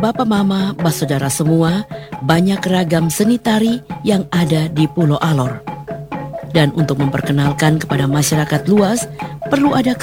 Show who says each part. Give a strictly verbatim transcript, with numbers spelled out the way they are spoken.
Speaker 1: Bapak Mama, Saudara semua, banyak ragam seni tari yang ada di Pulau Alor. Dan untuk memperkenalkan kepada masyarakat luas, perlu ada